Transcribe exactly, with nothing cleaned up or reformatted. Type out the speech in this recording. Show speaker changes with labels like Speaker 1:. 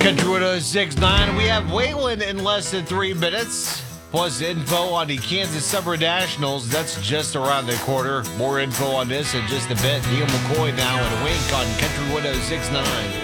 Speaker 1: Country one oh six point nine. We have Wayland in less than three minutes. Plus info on the Kansas Summer Nationals. That's just around the corner. More info on this in just a bit. Neil McCoy now and a wink on Country one oh six point nine.